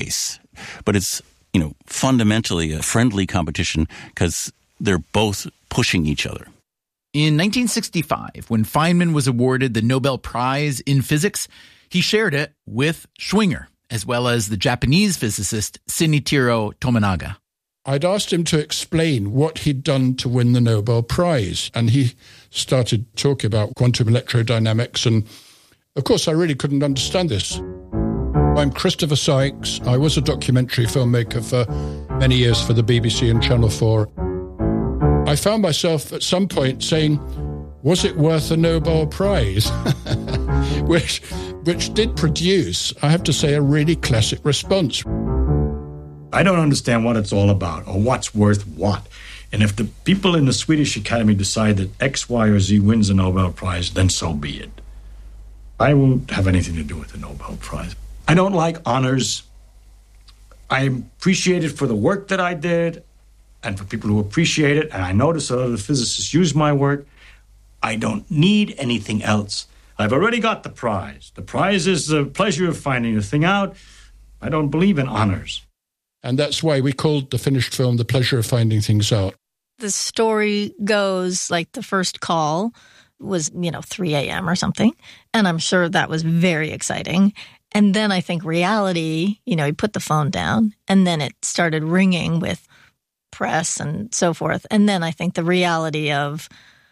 race. But it's, fundamentally a friendly competition because they're both pushing each other. In 1965, when Feynman was awarded the Nobel Prize in Physics, he shared it with Schwinger, as well as the Japanese physicist Shinichiro Tominaga. I'd asked him to explain what he'd done to win the Nobel Prize, and he started talking about quantum electrodynamics, and of course I really couldn't understand this. I'm Christopher Sykes. I was a documentary filmmaker for many years for the BBC and Channel 4. I found myself at some point saying, was it worth a Nobel Prize? which did produce, I have to say, a really classic response. I don't understand what it's all about or what's worth what. And if the people in the Swedish Academy decide that X, Y, or Z wins a Nobel Prize, then so be it. I won't have anything to do with the Nobel Prize. I don't like honors. I appreciate it for the work that I did and for people who appreciate it. And I notice a lot of the physicists use my work. I don't need anything else. I've already got the prize. The prize is the pleasure of finding a thing out. I don't believe in honors. And that's why we called the finished film The Pleasure of Finding Things Out. The story goes like the first call was, 3 a.m. or something. And I'm sure that was very exciting. And then I think reality, he put the phone down and then it started ringing with press and so forth. And then I think the reality of,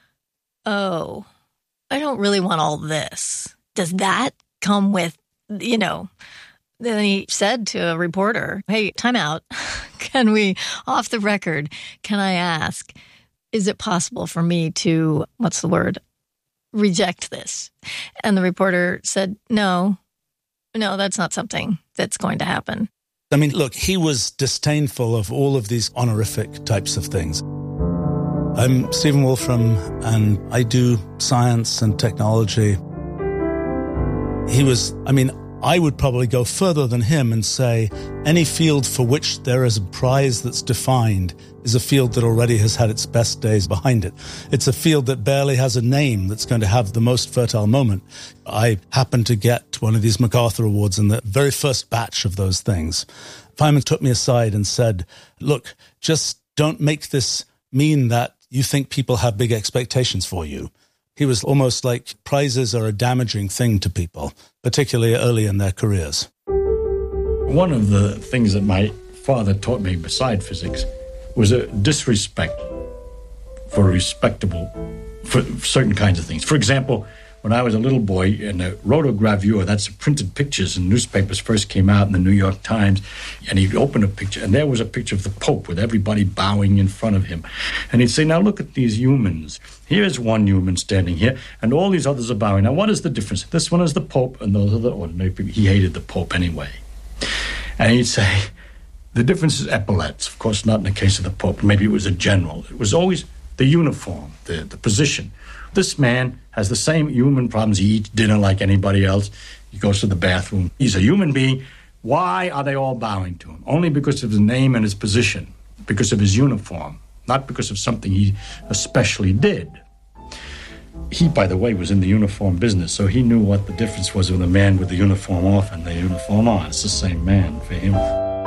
oh, I don't really want all this. Does that come with, Then he said to a reporter, hey, time out. Can we, off the record, can I ask, is it possible for me to, reject this? And the reporter said, no, that's not something that's going to happen. I mean, look, he was disdainful of all of these honorific types of things. I'm Stephen Wolfram, and I do science and technology. I would probably go further than him and say any field for which there is a prize that's defined is a field that already has had its best days behind it. It's a field that barely has a name that's going to have the most fertile moment. I happened to get one of these MacArthur Awards in the very first batch of those things. Feynman took me aside and said, look, just don't make this mean that you think people have big expectations for you. He was almost like prizes are a damaging thing to people, particularly early in their careers. One of the things that my father taught me beside physics was a disrespect for certain kinds of things. For example, when I was a little boy, in a rotogravure, that's printed pictures, and newspapers first came out in the New York Times, and he'd open a picture, and there was a picture of the Pope with everybody bowing in front of him. And he'd say, now look at these humans. Here's one human standing here, and all these others are bowing. Now, what is the difference? This one is the Pope, and those are the ordinary people. He hated the Pope anyway. And he'd say, the difference is epaulets. Of course, not in the case of the Pope. Maybe it was a general. It was always the uniform, the position. This man has the same human problems. He eats dinner like anybody else. He goes to the bathroom. He's a human being. Why are they all bowing to him? Only because of his name and his position, because of his uniform, not because of something he especially did. He, by the way, was in the uniform business, so he knew what the difference was with a man with the uniform off and the uniform on. It's the same man for him.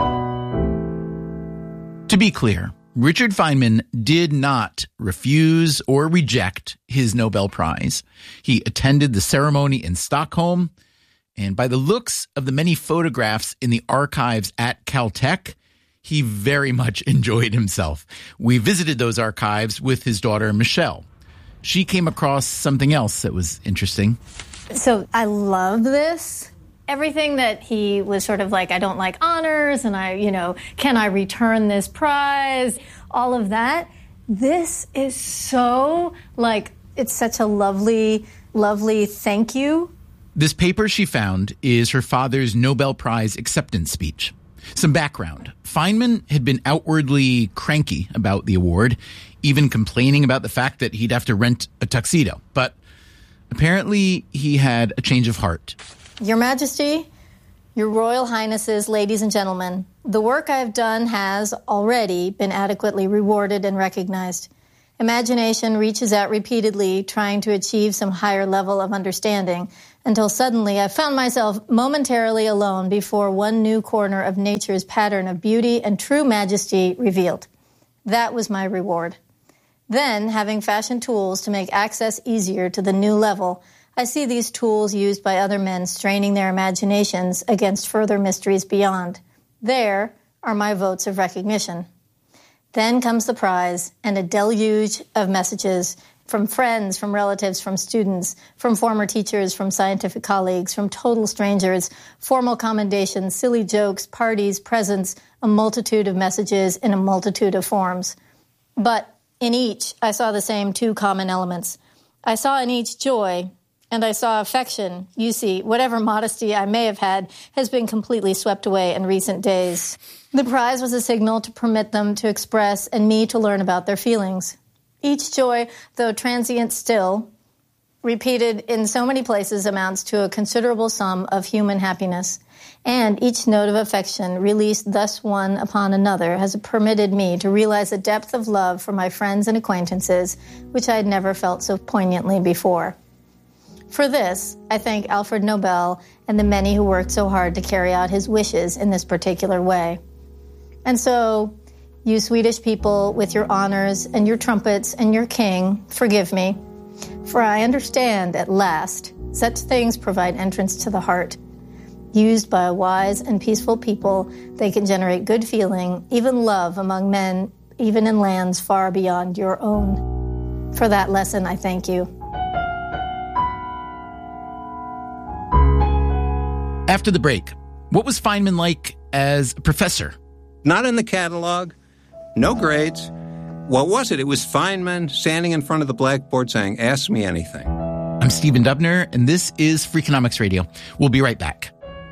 To be clear, Richard Feynman did not refuse or reject his Nobel Prize. He attended the ceremony in Stockholm, and by the looks of the many photographs in the archives at Caltech, he very much enjoyed himself. We visited those archives with his daughter, Michelle. She came across something else that was interesting. So I love this. Everything that he was sort of like, I don't like honors, and can I return this prize? All of that. This is so, it's such a lovely, lovely thank you. This paper she found is her father's Nobel Prize acceptance speech. Some background. Feynman had been outwardly cranky about the award, even complaining about the fact that he'd have to rent a tuxedo. But apparently he had a change of heart. Your Majesty, Your Royal Highnesses, ladies and gentlemen, the work I have done has already been adequately rewarded and recognized. Imagination reaches out repeatedly, trying to achieve some higher level of understanding, until suddenly I found myself momentarily alone before one new corner of nature's pattern of beauty and true majesty revealed. That was my reward. Then, having fashioned tools to make access easier to the new level, I see these tools used by other men straining their imaginations against further mysteries beyond. There are my votes of recognition. Then comes the prize and a deluge of messages from friends, from relatives, from students, from former teachers, from scientific colleagues, from total strangers, formal commendations, silly jokes, parties, presents, a multitude of messages in a multitude of forms. But in each, I saw the same two common elements. I saw in each joy, and I saw affection. You see, whatever modesty I may have had has been completely swept away in recent days. The prize was a signal to permit them to express and me to learn about their feelings. Each joy, though transient still, repeated in so many places, amounts to a considerable sum of human happiness. And each note of affection, released thus one upon another, has permitted me to realize a depth of love for my friends and acquaintances which I had never felt so poignantly before. For this, I thank Alfred Nobel and the many who worked so hard to carry out his wishes in this particular way. And so, you Swedish people with your honors and your trumpets and your king, forgive me, for I understand at last such things provide entrance to the heart. Used by a wise and peaceful people, they can generate good feeling, even love among men, even in lands far beyond your own. For that lesson, I thank you. After the break, what was Feynman like as a professor? Not in the catalog. No grades. What was it? It was Feynman standing in front of the blackboard saying, ask me anything. I'm Stephen Dubner, and this is Freakonomics Radio. We'll be right back.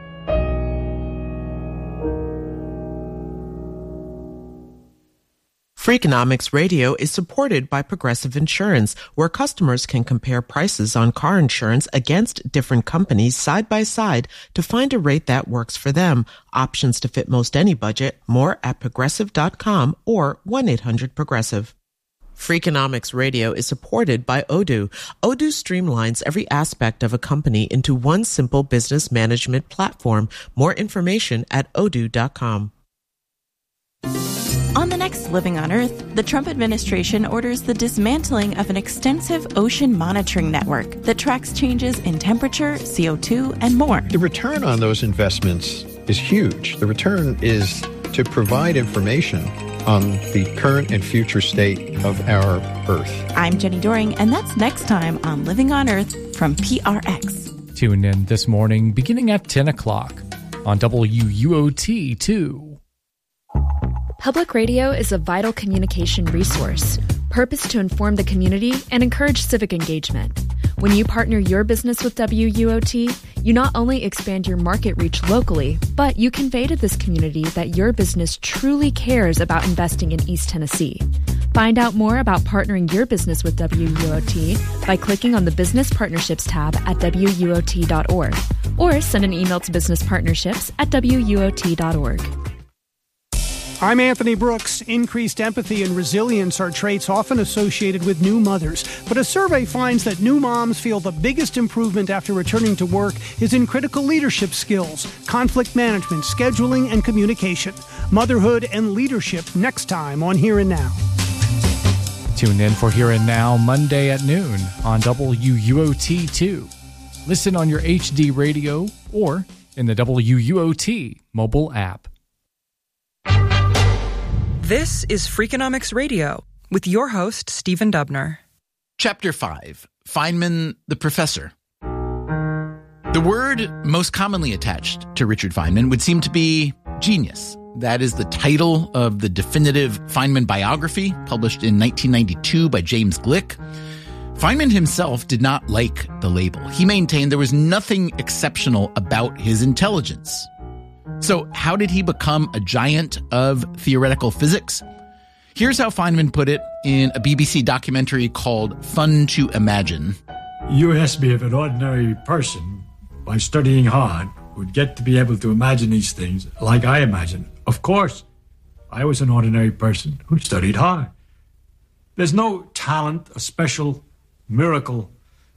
Freakonomics Radio is supported by Progressive Insurance, where customers can compare prices on car insurance against different companies side by side to find a rate that works for them. Options to fit most any budget. More at Progressive.com or 1-800-PROGRESSIVE. Freakonomics Radio is supported by Odoo. Odoo streamlines every aspect of a company into one simple business management platform. More information at odoo.com. On the next Living on Earth, the Trump administration orders the dismantling of an extensive ocean monitoring network that tracks changes in temperature, CO2, and more. The return on those investments is huge. The return is to provide information on the current and future state of our Earth. I'm Jenny Doring, and that's next time on Living on Earth from PRX. Tune in this morning beginning at 10 o'clock on WUOT2. Public radio is a vital communication resource, purposed to inform the community and encourage civic engagement. When you partner your business with WUOT, you not only expand your market reach locally, but you convey to this community that your business truly cares about investing in East Tennessee. Find out more about partnering your business with WUOT by clicking on the Business Partnerships tab at WUOT.org or send an email to businesspartnerships@WUOT.org. I'm Anthony Brooks. Increased empathy and resilience are traits often associated with new mothers. But a survey finds that new moms feel the biggest improvement after returning to work is in critical leadership skills, conflict management, scheduling, and communication. Motherhood and leadership next time on Here and Now. Tune in for Here and Now Monday at noon on WUOT2. Listen on your HD radio or in the WUOT mobile app. This is Freakonomics Radio with your host, Stephen Dubner. Chapter 5, Feynman the Professor. The word most commonly attached to Richard Feynman would seem to be genius. That is the title of the definitive Feynman biography published in 1992 by James Glick. Feynman himself did not like the label. He maintained there was nothing exceptional about his intelligence. So how did he become a giant of theoretical physics? Here's how Feynman put it in a BBC documentary called Fun to Imagine. You asked me if an ordinary person, by studying hard, would get to be able to imagine these things like I imagine. Of course, I was an ordinary person who studied hard. There's no talent, a special miracle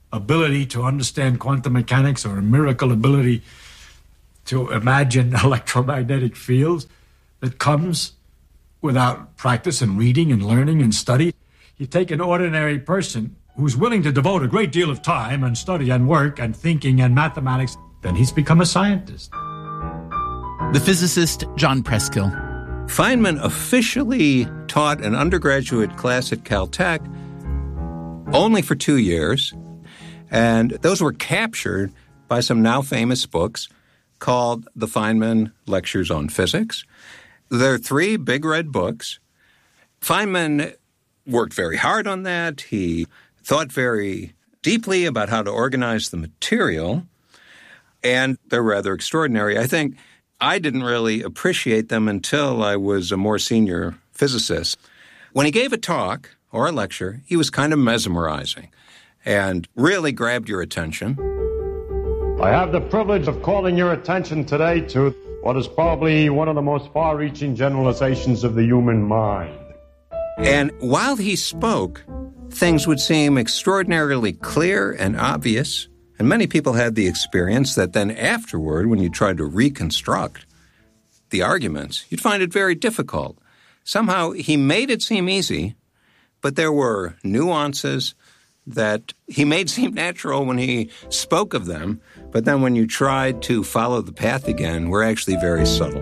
ability to understand quantum mechanics or a miracle ability to imagine electromagnetic fields that comes without practice and reading and learning and study. You take an ordinary person who's willing to devote a great deal of time and study and work and thinking and mathematics, then he's become a scientist. The physicist John Preskill. Feynman officially taught an undergraduate class at Caltech only for 2 years, and those were captured by some now famous books called The Feynman Lectures on Physics. There are 3 big red books. Feynman worked very hard on that. He thought very deeply about how to organize the material, and they're rather extraordinary. I think I didn't really appreciate them until I was a more senior physicist. When he gave a talk or a lecture, he was kind of mesmerizing and really grabbed your attention. I have the privilege of calling your attention today to what is probably one of the most far-reaching generalizations of the human mind. And while he spoke, things would seem extraordinarily clear and obvious. And many people had the experience that then afterward, when you tried to reconstruct the arguments, you'd find it very difficult. Somehow he made it seem easy, but there were nuances that he made seem natural when he spoke of them, but then when you tried to follow the path again, were actually very subtle.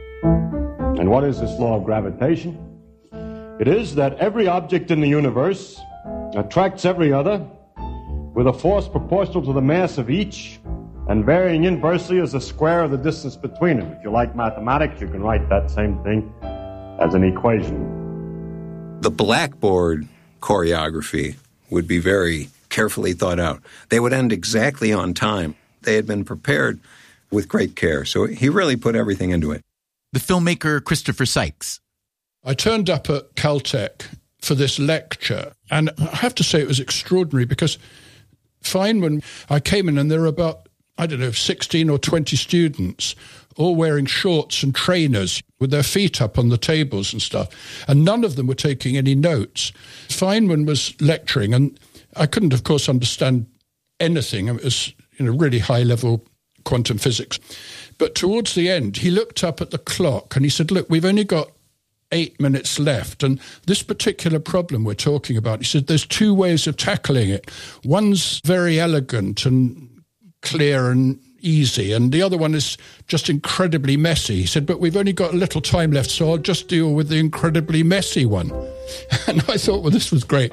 And what is this law of gravitation? It is that every object in the universe attracts every other with a force proportional to the mass of each and varying inversely as the square of the distance between them. If you like mathematics, you can write that same thing as an equation. The blackboard choreography would be very carefully thought out. They would end exactly on time. They had been prepared with great care. So he really put everything into it. The filmmaker Christopher Sykes. I turned up at Caltech for this lecture, and I have to say it was extraordinary because Feynman, I came in and there were about, 16 or 20 students, all wearing shorts and trainers with their feet up on the tables and stuff, and none of them were taking any notes. Feynman was lecturing, and I couldn't, of course, understand anything. It was, really high-level quantum physics. But towards the end, he looked up at the clock and he said, look, we've only got 8 minutes left. And this particular problem we're talking about, he said, there's 2 ways of tackling it. One's very elegant and clear and easy, and the other one is just incredibly messy. He said, but we've only got a little time left, so I'll just deal with the incredibly messy one. And I thought, well, this was great.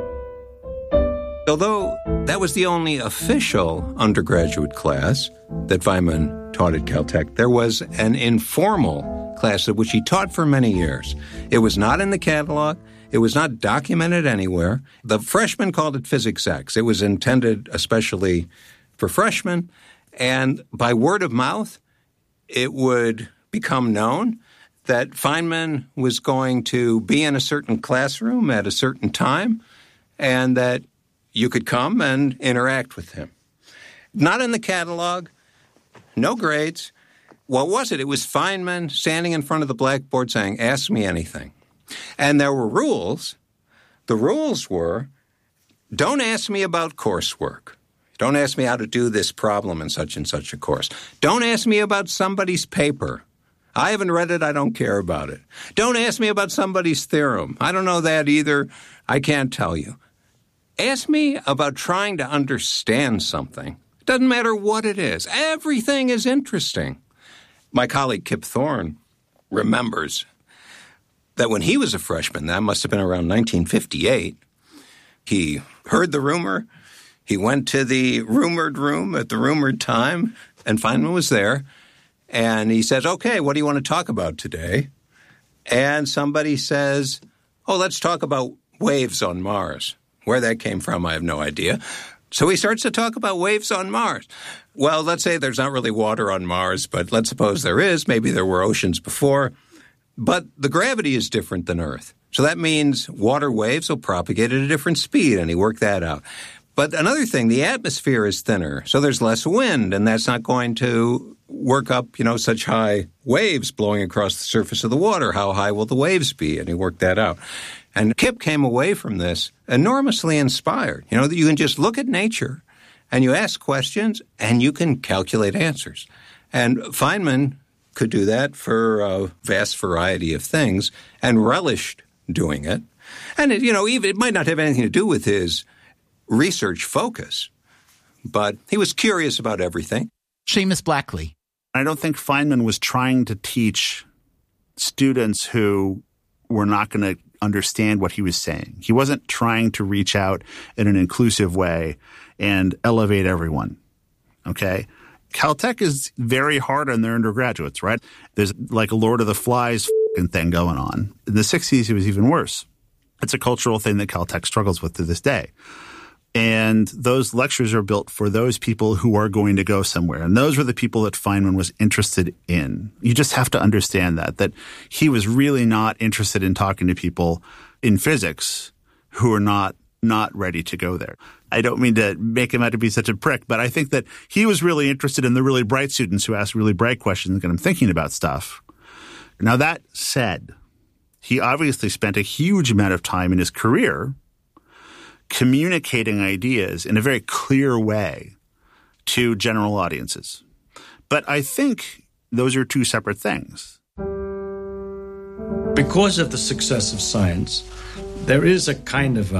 Although that was the only official undergraduate class that Feynman taught at Caltech, there was an informal class at which he taught for many years. It was not in the catalog. It was not documented anywhere. The freshmen called it Physics X. It was intended especially for freshmen. And by word of mouth, it would become known that Feynman was going to be in a certain classroom at a certain time and that you could come and interact with him. Not in the catalog, no grades. What was it? It was Feynman standing in front of the blackboard saying, ask me anything. And there were rules. The rules were, don't ask me about coursework. Don't ask me how to do this problem in such and such a course. Don't ask me about somebody's paper. I haven't read it. I don't care about it. Don't ask me about somebody's theorem. I don't know that either. I can't tell you. Ask me about trying to understand something. It doesn't matter what it is. Everything is interesting. My colleague Kip Thorne remembers that when he was a freshman, that must have been around 1958, he heard the rumor. He went to the rumored room at the rumored time, and Feynman was there. And he says, okay, what do you want to talk about today? And somebody says, oh, let's talk about waves on Mars. Where that came from, I have no idea. So he starts to talk about waves on Mars. Well, let's say there's not really water on Mars, but let's suppose there is. Maybe there were oceans before. But the gravity is different than Earth. So that means water waves will propagate at a different speed, and he worked that out. But another thing, the atmosphere is thinner, so there's less wind, and that's not going to work up, such high waves blowing across the surface of the water. How high will the waves be? And he worked that out. And Kip came away from this enormously inspired. You know, that you can just look at nature and you ask questions and you can calculate answers. And Feynman could do that for a vast variety of things and relished doing it. And, it might not have anything to do with his research focus, but he was curious about everything. Seamus Blackley. I don't think Feynman was trying to teach students who were not going to understand what he was saying. He wasn't trying to reach out in an inclusive way and elevate everyone, okay? Caltech is very hard on their undergraduates, right? There's like a Lord of the Flies thing going on. In the 60s, it was even worse. It's a cultural thing that Caltech struggles with to this day. And those lectures are built for those people who are going to go somewhere. And those were the people that Feynman was interested in. You just have to understand that he was really not interested in talking to people in physics who are not ready to go there. I don't mean to make him out to be such a prick, but I think that he was really interested in the really bright students who ask really bright questions and get him thinking about stuff. Now, that said, he obviously spent a huge amount of time in his career communicating ideas in a very clear way to general audiences. But I think those are two separate things. Because of the success of science, there is a kind of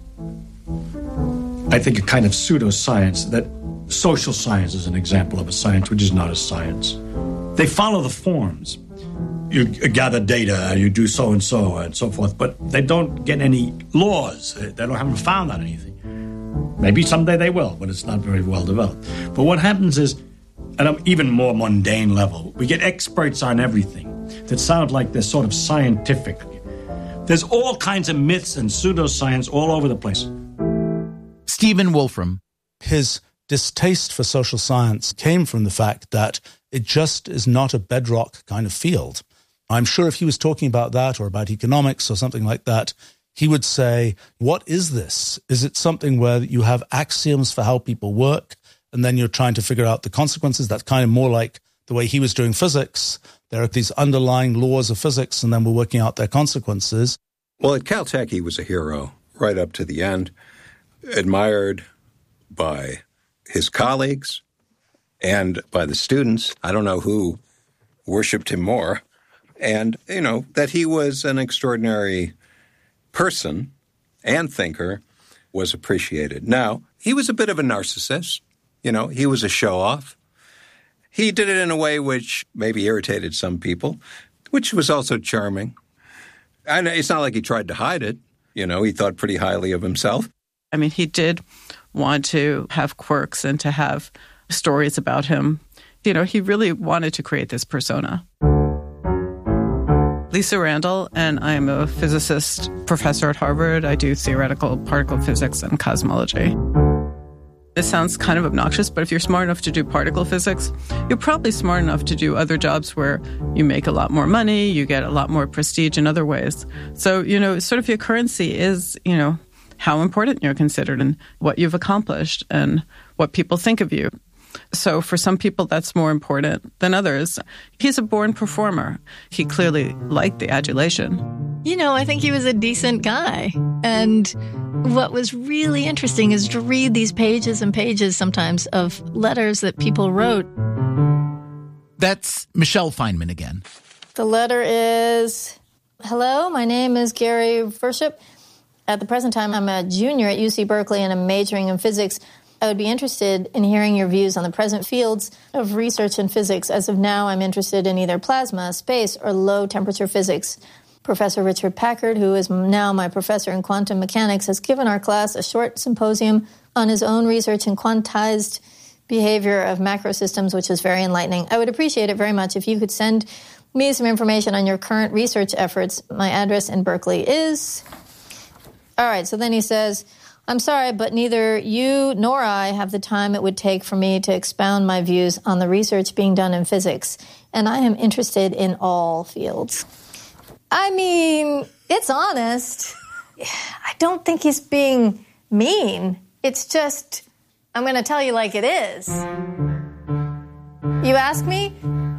pseudoscience that social science is an example of a science which is not a science. They follow the forms. You gather data, you do so-and-so, and so forth, but they don't get any laws. Haven't found out anything. Maybe someday they will, but it's not very well developed. But what happens is, at an even more mundane level, we get experts on everything that sound like they're sort of scientific. There's all kinds of myths and pseudoscience all over the place. Stephen Wolfram. His distaste for social science came from the fact that it just is not a bedrock kind of field. I'm sure if he was talking about that or about economics or something like that, he would say, what is this? Is it something where you have axioms for how people work and then you're trying to figure out the consequences? That's kind of more like the way he was doing physics. There are these underlying laws of physics and then we're working out their consequences. Well, at Caltech, he was a hero right up to the end, admired by his colleagues and by the students. I don't know who worshipped him more. And, that he was an extraordinary person and thinker was appreciated. Now, he was a bit of a narcissist. He was a show-off. He did it in a way which maybe irritated some people, which was also charming. And it's not like he tried to hide it. He thought pretty highly of himself. I mean, he did want to have quirks and to have stories about him. He really wanted to create this persona. Lisa Randall, and I'm a physicist professor at Harvard. I do theoretical particle physics and cosmology. It sounds kind of obnoxious, but if you're smart enough to do particle physics, you're probably smart enough to do other jobs where you make a lot more money, you get a lot more prestige in other ways. So, sort of your currency is, how important you're considered and what you've accomplished and what people think of you. So for some people, that's more important than others. He's a born performer. He clearly liked the adulation. I think he was a decent guy. And what was really interesting is to read these pages and pages sometimes of letters that people wrote. That's Michelle Feynman again. The letter is, hello, my name is Gary Vership. At the present time, I'm a junior at UC Berkeley and I'm majoring in physics. I would be interested in hearing your views on the present fields of research in physics. As of now, I'm interested in either plasma, space, or low-temperature physics. Professor Richard Packard, who is now my professor in quantum mechanics, has given our class a short symposium on his own research in quantized behavior of macrosystems, which is very enlightening. I would appreciate it very much if you could send me some information on your current research efforts. My address in Berkeley is... All right, so then he says, I'm sorry, but neither you nor I have the time it would take for me to expound my views on the research being done in physics, and I am interested in all fields. I mean, it's honest. I don't think he's being mean. It's just, I'm going to tell you like it is. You ask me,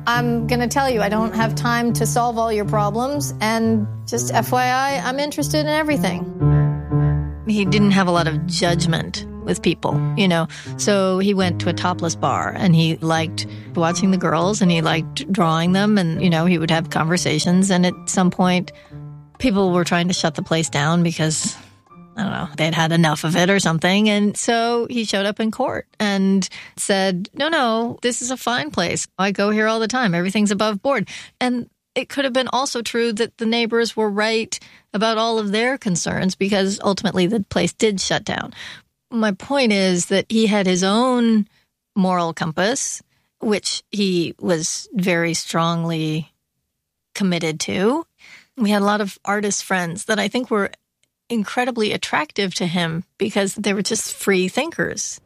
I'm going to tell you, I don't have time to solve all your problems, and just FYI, I'm interested in everything. He didn't have a lot of judgment with people, so he went to a topless bar, and he liked watching the girls, and he liked drawing them, and, he would have conversations, and at some point, people were trying to shut the place down because, I don't know, they'd had enough of it or something. And so he showed up in court and said, no, this is a fine place. I go here all the time. Everything's above board. And it could have been also true that the neighbors were right about all of their concerns because ultimately the place did shut down. My point is that he had his own moral compass, which he was very strongly committed to. We had a lot of artist friends that I think were incredibly attractive to him because they were just free thinkers.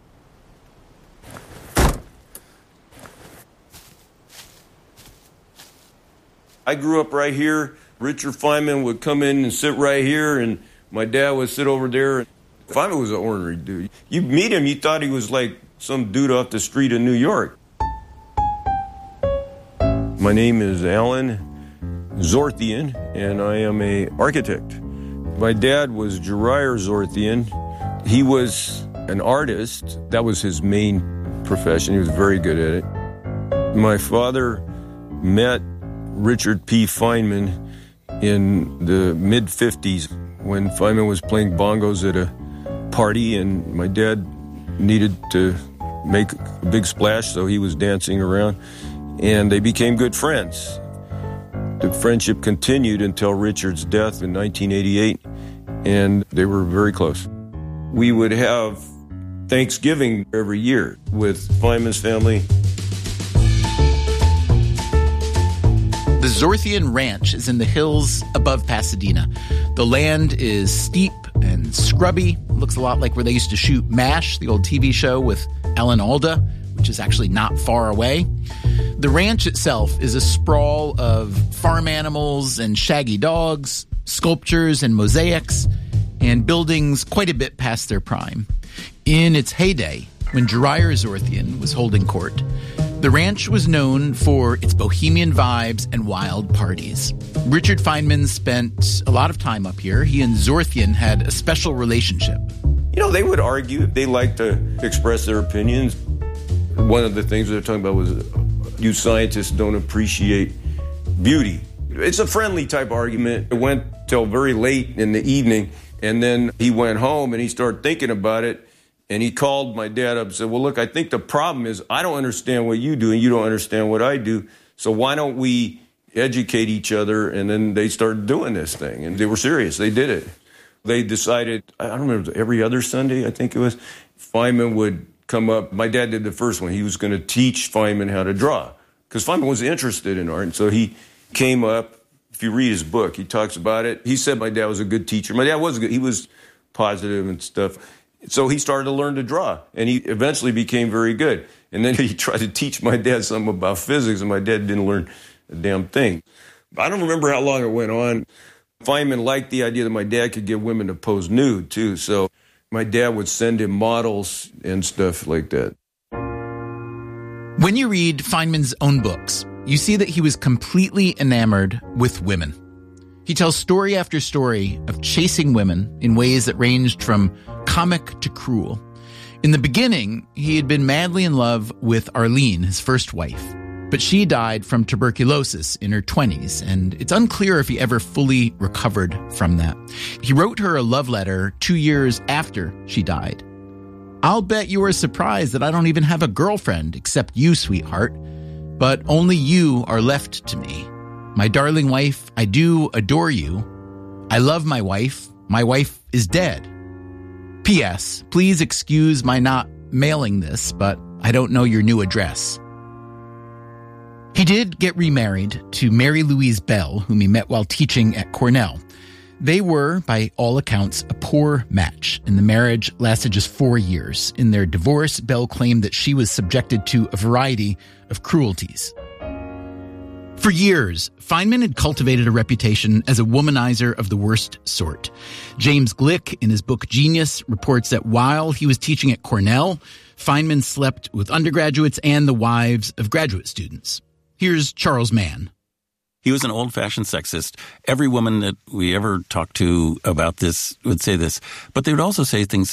I grew up right here. Richard Feynman would come in and sit right here, and my dad would sit over there. Feynman was an ornery dude. You meet him, you thought he was like some dude off the street in New York. My name is Alan Zorthian, and I am an architect. My dad was Jarir Zorthian. He was an artist. That was his main profession. He was very good at it. My father met Richard P. Feynman in the mid-50s when Feynman was playing bongos at a party, and my dad needed to make a big splash, so he was dancing around, and they became good friends. The friendship continued until Richard's death in 1988, and they were very close. We would have Thanksgiving every year with Feynman's family. The Zorthian Ranch is in the hills above Pasadena. The land is steep and scrubby. Looks a lot like where they used to shoot MASH, the old TV show with Alan Alda, which is actually not far away. The ranch itself is a sprawl of farm animals and shaggy dogs, sculptures and mosaics, and buildings quite a bit past their prime. In its heyday, when Jarir Zorthian was holding court, the ranch was known for its bohemian vibes and wild parties. Richard Feynman spent a lot of time up here. He and Zorthian had a special relationship. They would argue. They liked to express their opinions. One of the things they're talking about was you scientists don't appreciate beauty. It's a friendly type argument. It went till very late in the evening, and then he went home and he started thinking about it, and he called my dad up and said, well, look, I think the problem is I don't understand what you do and you don't understand what I do, so why don't we educate each other? And then they started doing this thing, and they were serious. They did it. They decided, I don't remember, every other Sunday, I think it was, Feynman would come up. My dad did the first one. He was going to teach Feynman how to draw because Feynman was interested in art. And so he came up. If you read his book, he talks about it. He said my dad was a good teacher. My dad was good. He was positive and stuff. So he started to learn to draw, and he eventually became very good. And then he tried to teach my dad something about physics, and my dad didn't learn a damn thing. I don't remember how long it went on. Feynman liked the idea that my dad could get women to pose nude, too. So my dad would send him models and stuff like that. When you read Feynman's own books, you see that he was completely enamored with women. He tells story after story of chasing women in ways that ranged from comic to cruel. In the beginning, he had been madly in love with Arlene, his first wife, but she died from tuberculosis in her 20s, and it's unclear if he ever fully recovered from that. He wrote her a love letter 2 years after she died. I'll bet you are surprised that I don't even have a girlfriend except you, sweetheart, but only you are left to me. My darling wife, I do adore you. I love my wife. My wife is dead. P.S. Please excuse my not mailing this, but I don't know your new address. He did get remarried to Mary Louise Bell, whom he met while teaching at Cornell. They were, by all accounts, a poor match, and the marriage lasted just 4 years. In their divorce, Bell claimed that she was subjected to a variety of cruelties. For years, Feynman had cultivated a reputation as a womanizer of the worst sort. James Glick, in his book Genius, reports that while he was teaching at Cornell, Feynman slept with undergraduates and the wives of graduate students. Here's Charles Mann. He was an old-fashioned sexist. Every woman that we ever talked to about this would say this. But they would also say things.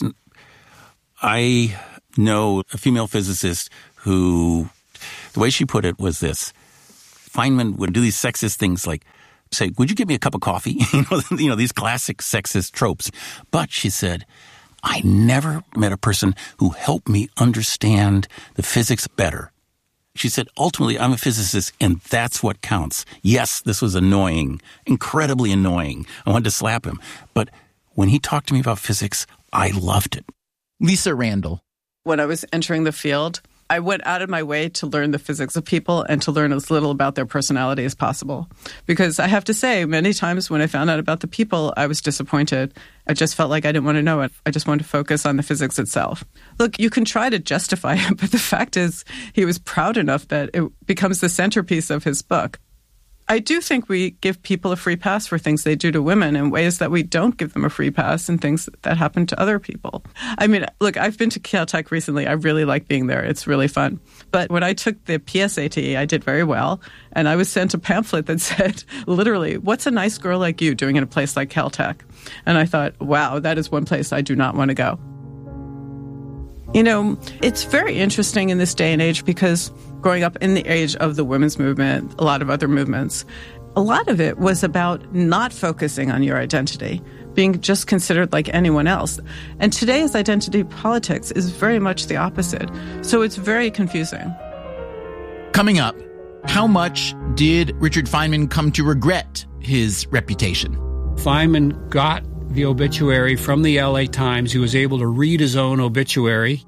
I know a female physicist who, the way she put it was this. Feynman would do these sexist things like say, would you give me a cup of coffee? You know, these classic sexist tropes. But she said, I never met a person who helped me understand the physics better. She said, ultimately, I'm a physicist, and that's what counts. Yes, this was annoying, incredibly annoying. I wanted to slap him. But when he talked to me about physics, I loved it. Lisa Randall. When I was entering the field, I went out of my way to learn the physics of people and to learn as little about their personality as possible. Because I have to say, many times when I found out about the people, I was disappointed. I just felt like I didn't want to know it. I just wanted to focus on the physics itself. Look, you can try to justify it, but the fact is he was proud enough that it becomes the centerpiece of his book. I do think we give people a free pass for things they do to women in ways that we don't give them a free pass in things that happen to other people. I mean, look, I've been to Caltech recently. I really like being there. It's really fun. But when I took the PSAT, I did very well. And I was sent a pamphlet that said, literally, what's a nice girl like you doing in a place like Caltech? And I thought, wow, that is one place I do not want to go. You know, it's very interesting in this day and age because growing up in the age of the women's movement, a lot of other movements, a lot of it was about not focusing on your identity, being just considered like anyone else. And today's identity politics is very much the opposite. So it's very confusing. Coming up, how much did Richard Feynman come to regret his reputation? Feynman got the obituary from the LA Times. He was able to read his own obituary.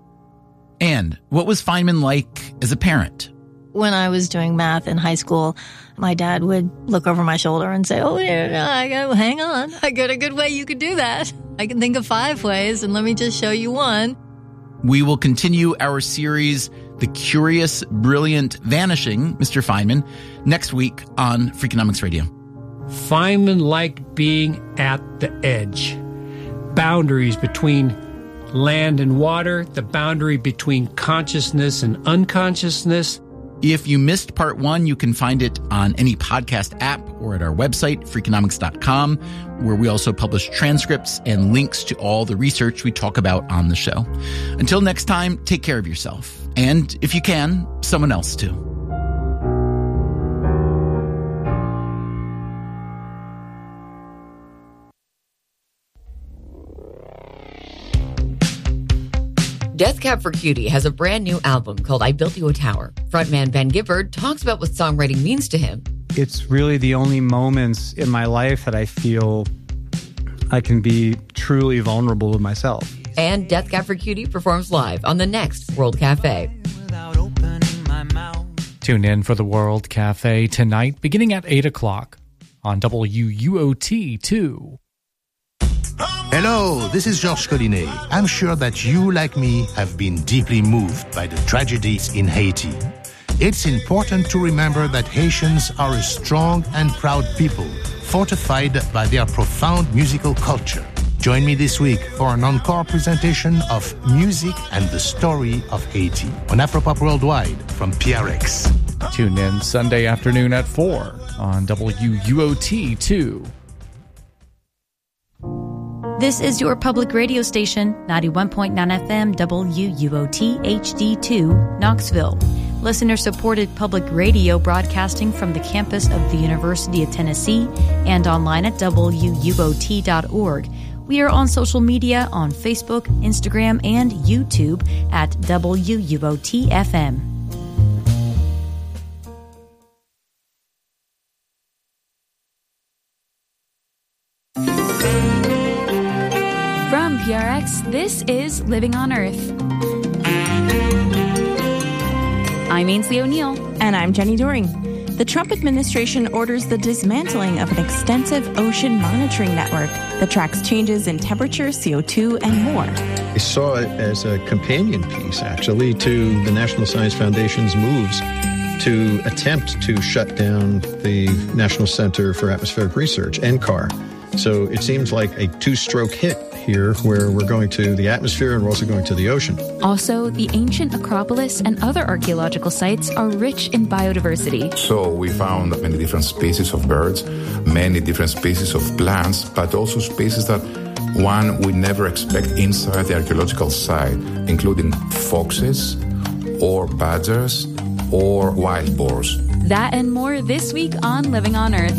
And what was Feynman like as a parent? When I was doing math in high school, my dad would look over my shoulder and say, hang on. I got a good way you could do that. I can think of 5 ways, and let me just show you one. We will continue our series, The Curious, Brilliant, Vanishing Mr. Feynman, next week on Freakonomics Radio. Feynman liked being at the edge. Boundaries between land and water, the boundary between consciousness and unconsciousness. If you missed part 1, you can find it on any podcast app or at our website, Freakonomics.com, where we also publish transcripts and links to all the research we talk about on the show. Until next time, take care of yourself. And if you can, someone else too. Death Cab for Cutie has a brand new album called I Built You a Tower. Frontman Ben Gibbard talks about what songwriting means to him. It's really the only moments in my life that I feel I can be truly vulnerable with myself. And Death Cab for Cutie performs live on the next World Cafe. Tune in for the World Cafe tonight, beginning at 8 o'clock on WUOT 2. Hello, this is Georges Collinet. I'm sure that you, like me, have been deeply moved by the tragedies in Haiti. It's important to remember that Haitians are a strong and proud people, fortified by their profound musical culture. Join me this week for an encore presentation of Music and the Story of Haiti on Afropop Worldwide from PRX. Tune in Sunday afternoon at 4 on WUOT 2. This is your public radio station, 91.9 FM WUOT HD2, Knoxville. Listener-supported public radio broadcasting from the campus of the University of Tennessee and online at WUOT.org. We are on social media on Facebook, Instagram, and YouTube at WUOT FM. From PRX, this is Living on Earth. I'm Ainsley O'Neill. And I'm Jenny Doring. The Trump administration orders the dismantling of an extensive ocean monitoring network that tracks changes in temperature, CO2, and more. I saw it as a companion piece, actually, to the National Science Foundation's moves to attempt to shut down the National Center for Atmospheric Research, NCAR. So it seems like a two-stroke hit. here where we're going to the atmosphere and we're also going to the ocean. Also, the ancient Acropolis and other archaeological sites are rich in biodiversity. So we found many different species of birds, many different species of plants, but also species that one would never expect inside the archaeological site, including foxes or badgers or wild boars. That and more this week on Living on Earth.